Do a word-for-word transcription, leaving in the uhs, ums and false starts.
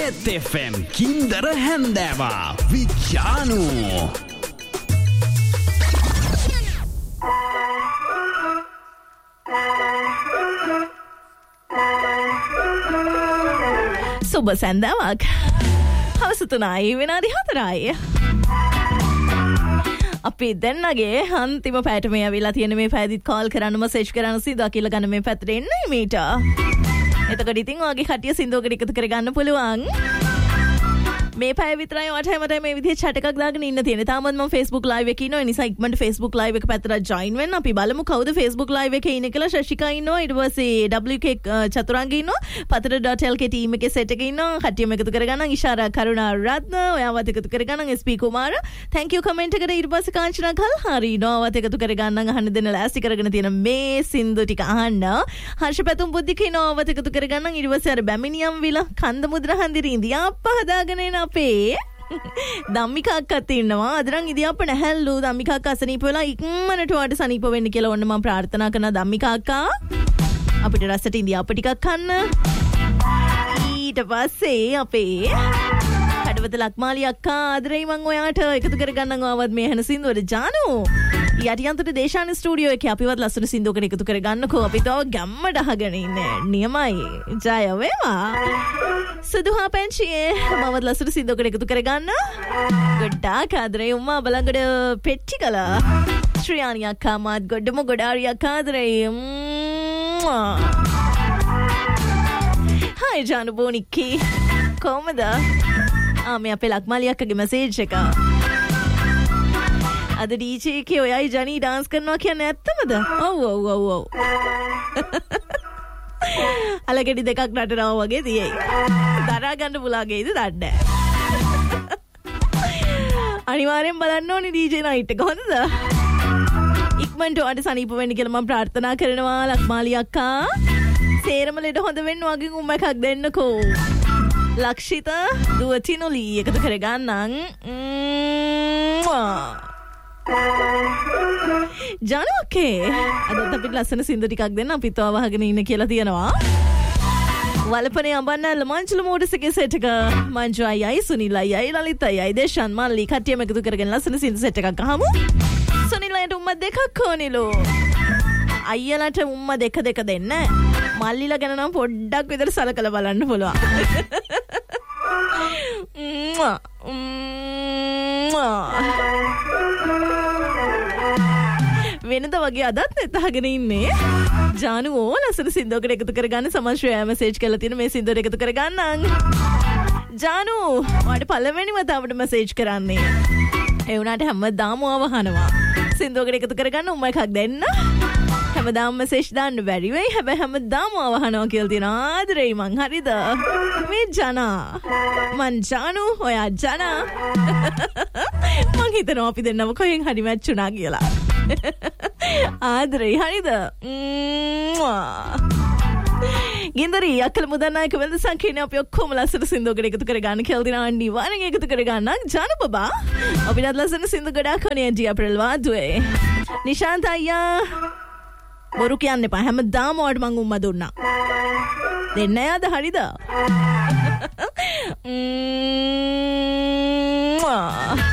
Red F M Kinder Handeva Vichanu Suba Sandavak How's it tonight? Vinadi hatarai අපි දෙන්නගේ අන්තිම පැයට මේ අවිලා තියෙන මේ පැයදිත් කෝල් කරන්න මෙසේජ් කරන්න සීදා කියලා ගන්න මේ පැත්තට එන්න මීට. එතකොට ඉතින් ඔයගේ කටිය සින්දුවකට එකතු කරගන්න පුළුවන්. මේ පැය විතරයි ඔයාට හැමදාම මේ විදිහේ chat එකක් දාගෙන ඉන්න තියෙන්නේ. තාමත් මම Facebook live එකේ ඉන්නවා. ඒ නිසා ඉක්මනට Facebook live එක පැත්තට join වෙන්න. අපි බලමු කවුද Facebook live එකේ ඉන්නේ කියලා. ශෂිකා ඉන්නවා. ඊට පස්සේ W K චතුරංග ඉන්නවා. පතර.lk team එකේ set එකේ ඉන්නවා. කටියම එකතු කරගන්න. ඉෂාරා කරුණා රත්න ඔයාවත් එකතු කරගන්න. S P Kumara thank you comment එකට. ඊට පස්සේ කාංචනා කල් හරි නෝවත් එකතු කරගන්න. අහන්න දෙන්න ලෑස්ති කරගෙන තියෙන මේ සින්දු ටික අහන්න. හර්ෂ පැතුම් බුද්ධික නෝවත් එකතු කරගන්න. ඊට පස්සේ අර බැමිනියම් විල කන්ද මුද්‍ර හන්දිරි ඉන්දියා පහදාගෙන එන අපේ ධම්මිකා අක්කත් ඉන්නවා. අද නම් ඉදියාප්ප නැහැල්ලු. ධම්මිකා අක්කා අසනීප වෙලා ඉක්මනට වාට සනීප වෙන්න කියලා ඔන්න මම ප්‍රාර්ථනා කරනවා ධම්මිකා අක්කා. අපිට රසට ඉදියාප්ප ටිකක් කන්න. ඊට පස්සේ අපේ කඩවත ලක්මාලි අක්කා ආදරෙයි මං ඔයාට එකතු කරගන්නම් ආවත් මේ හැන සින්දුවට ජානු. යටියන්තට දේශාන ස්ටුඩියෝ එකේ අපිවත් ලස්සන සින්දුවකට එකතු කරගන්නකෝ. අපි තව ගැම්මට අහගෙන ඉන්නේ. නියමයි. ජය වේවා. සුදුහා පැංචියේ මමත් ලස්සන සින්දුවකට එකතු කරගන්න. ගොඩාක් ආදරේ උම්මා බලංගොඩ පෙට්ටිකල. ශ්‍රියානි අක්කා මාත් ගොඩම ගොඩාරි අක්කා ආදරේ. හායි ජානු බෝනික්කි. කොහමද? ආ මේ අපේ ලක්මාලි අක්කගේ මැසේජ් එක. අද D J එකේ ඔයයි ජනි ඩාන්ස් කරනවා කියන්නේ ඇත්තමද? ඔව් ඔව් ඔව් ඔව්. අලගෙඩි දෙකක් නටනවා වගේ තියෙයි. දරා ගන්න පුළාගේද දන්නේ නැහැ. අනිවාර්යෙන් බලන්න ඕනේ D J night එක හොඳද? ඉක්මනට ඔයාට සනීප වෙන්න කියලා මම ප්‍රාර්ථනා කරනවා ලක්මාලි අක්කා. සේරම ලෙඩ හොඳ වෙන්න වගේ උම්ම එකක් දෙන්නකෝ. ලක්ෂිත දුවතිනුලි එකතු කරගන්නම්. ජනෝකේ අදත් අපිට ලස්සන සින්දු ටිකක් දෙන්න අපිත් ඔයා වහගෙන ඉන්න කියලා තියෙනවා. වලපනේ අඹන්නල්ල මංජුල මෝඩස් එකේ සෙට් එක මංජු අයයි සුනිල් අයයි ලලිත අයයි දේශාන් මල්ලි කට්ටියම එකතු කරගෙන ලස්සන සින්දු සෙට් එකක් අහමු. සුනිල්ලට උම්ම දෙකක් ඕනිලු. අයියලට උම්ම දෙක දෙක දෙන්න. මල්ලිලා ගැන නම් පොඩ්ඩක් විතර සලකලා බලන්න පුළුවන්. වෙනද වගේ අදත් නැතහගෙන ඉන්නේ. ජානු ඕ ලස්සන සින්දුවකට එකතු කරගන්න සමශ්‍රය මැසේජ් කරලා තියෙන මේ සින්දුවට එකතු කරගන්නම්. ජානු ඔයාට පළවෙනි වතාවට මැසේජ් කරන්නේ. ඒ වුණාට හැමදාම අවහනවා. සින්දුවකට එකතු කරගන්න උම්ම එකක් දෙන්න. හැමදාම මැසේජ් දාන්න බැරි වෙයි. හැබැයි හැමදාම අවහනවා කියලා තියෙන ආදරෙයි මං හරිද? මේ ජනා මං ජානු ඔයා ජනා මං හිතනවා අපි දෙන්නම කොහෙන් හරි මැච් වුණා කියලා. ආදරෙයි හරිද? ගින්දරි අක්කල මුදන්නායක වෙනද සංකීර්ණ අපි ඔක්කොම ලස්සන සින්දුවකට එකතු කරගන්න කියලා දින අනිවාර්යෙන් එකතු කරගන්න. ජානු බබා අපිට ලස්සන සින්දු ගොඩාක් ඕනේ ජී අප්‍රේල් වාදුවේ. නිශාන්ත අයියා බොරු කියන්න එපා. හැමදාම ඔයාලට මං උම්ම දුන්නා. දෙන්න යාද හරිද? ම්ම්